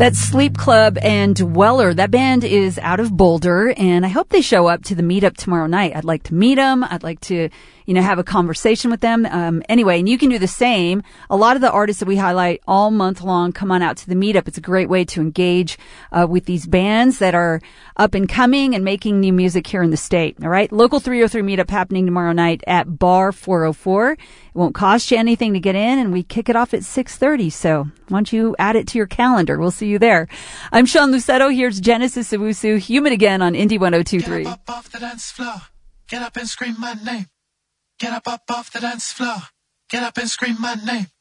That's Sleep Club and Dweller. That band is out of Boulder, and I hope they show up to the meetup tomorrow night. I'd like to meet them. I'd like to, have a conversation with them. Anyway, and you can do the same. A lot of the artists that we highlight all month long come on out to the meetup. It's a great way to engage with these bands that are up and coming and making new music here in the state. All right. Local 303 meetup happening tomorrow night at Bar 404. It won't cost you anything to get in, and we kick it off at 6:30. So why don't you add it to your calendar? We'll see you there. I'm Sean Lucetto. Here's Genesis Owusu, Human Again on Indie 102.3. Get up off the dance floor. Get up and scream my name. Get up off the dance floor. Get up and scream my name.